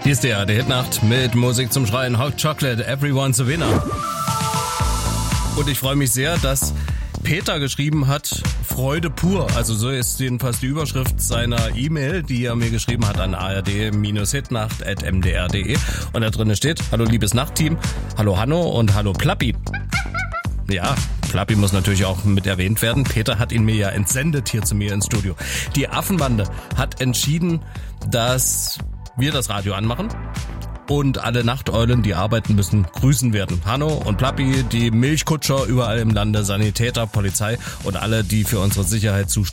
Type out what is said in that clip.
Hier ist der Hitnacht mit Musik zum Schreien. Hot Chocolate, everyone's a winner. Und ich freue mich sehr, dass Peter geschrieben hat, Freude pur. Also so ist jedenfalls die Überschrift seiner E-Mail, die er mir geschrieben hat an ard-hitnacht@mdr.de. Und da drinnen steht, hallo liebes Nachtteam, hallo Hanno und hallo Plappi. Ja, Plappi muss natürlich auch mit erwähnt werden. Peter hat ihn mir ja entsendet hier zu mir ins Studio. Die Affenbande hat entschieden, dass wir das Radio anmachen und alle Nachteulen, die arbeiten müssen, grüßen werden. Hanno und Plappi, die Milchkutscher überall im Lande, Sanitäter, Polizei und alle, die für unsere Sicherheit zuständig